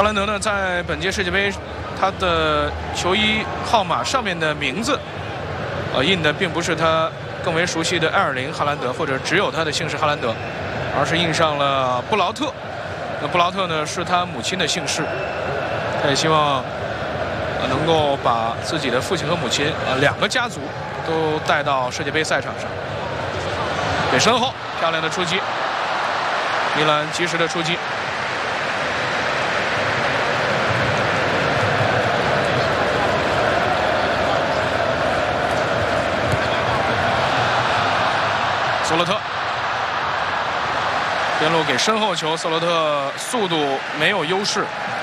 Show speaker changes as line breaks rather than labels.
兰德呢，在本届世界杯，他的球衣号码上面的名字，印的并不是他更为熟悉的埃尔林·哈兰德，或者只有他的姓氏哈兰德，而是印上了布劳特。那布劳特呢，是他母亲的姓氏。他也希望能够把自己的父亲和母亲两个家族都带到世界杯赛场上。给身后漂亮的出击，米兰及时的出击。索洛特边路给身后球，索洛特速度没有优势，